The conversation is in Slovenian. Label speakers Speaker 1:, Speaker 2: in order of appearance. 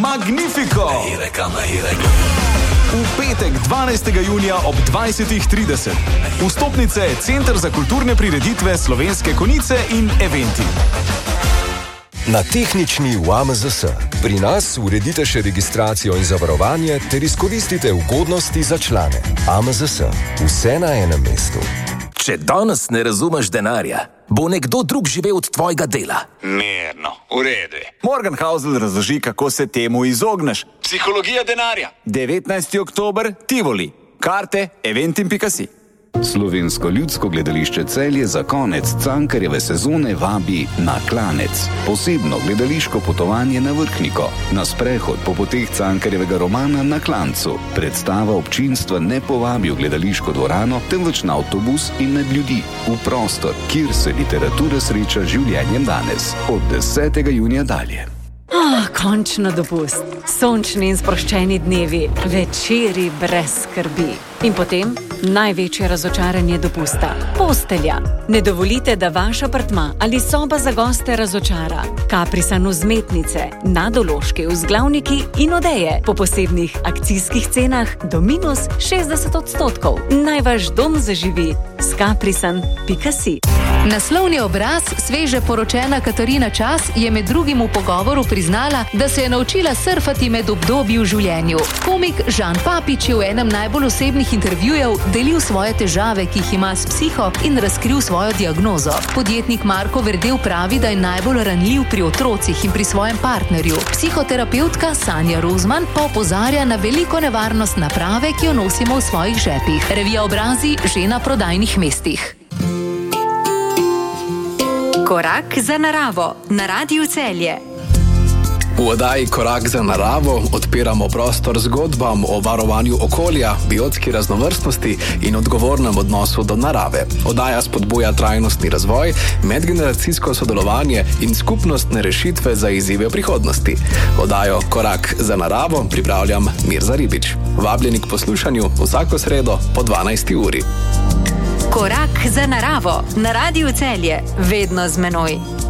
Speaker 1: Magnifico! V petek 12. junija ob 20:30. Vstopnice Center za kulturne prireditve Slovenske Konjice in eventi.
Speaker 2: Na tehnični v AMZS. Pri nas uredite še registracijo in zavarovanje ter izkoristite ugodnosti za člane. AMZS. Vse na enem mestu.
Speaker 3: Če danes ne razumeš denarja, bo nekdo drug živel od tvojega dela.
Speaker 4: Mirno, v redu.
Speaker 5: Morgan Housel razloži, kako se temu izogneš.
Speaker 4: Psihologija denarja.
Speaker 5: 19. oktober, Tivoli. Karte eventim.si.
Speaker 6: Slovensko ljudsko gledališče Celje za konec Cankarjeve sezone vabi na Klanec. Posebno gledališko potovanje na Vrhniko. Na sprehod po poteh Cankarjevega romana Na Klancu. Predstava občinstva ne povabi v gledališko dvorano, temveč na avtobus in med ljudi. V prostor, kjer se literatura sreča življenjem danes. Od 10. junija dalje.
Speaker 7: Končno dopust. Sončni in sproščeni dnevi, večeri brez skrbi. In potem največje razočaranje dopusta. Postelja. Ne dovolite, da vaš apartma ali soba za goste razočara. Kaprisan vzmetnice, nadološke vzglavniki in odeje po posebnih akcijskih cenah do minus 60%. Naj vaš dom zaživi s kaprisan.si.
Speaker 8: Naslovni obraz sveže poročena Katarina Čas je med drugim v pogovoru priznala, da se je naučila surfati med obdobji v življenju. Komik Žan Papič je v enem najbolj osebnih intervjujev delil svoje težave, ki jih ima s psiho, in razkril svojo diagnozo. Podjetnik Marko Verdel pravi, da je najbolj ranljiv pri otrocih in pri svojem partnerju. Psihoterapeutka Sanja Rozman pa opozarja na veliko nevarnost naprave, ki jo nosimo v svojih žepih. Revija Obrazi že na prodajnih mestih. Korak za naravo na Radiu Celje.
Speaker 9: V oddaji Korak za naravo odpiramo prostor zgodbam o varovanju okolja, biotski raznovrstnosti in odgovornem odnosu do narave. Oddaja spodbuja trajnostni razvoj, medgeneracijsko sodelovanje in skupnostne rešitve za izzive prihodnosti. Oddajo Korak za naravo pripravljam Mirza Ribič. Vabljeni k poslušanju vsako sredo po 12. uri.
Speaker 8: Korak za naravo na Radiu Celje, vedno z menoj.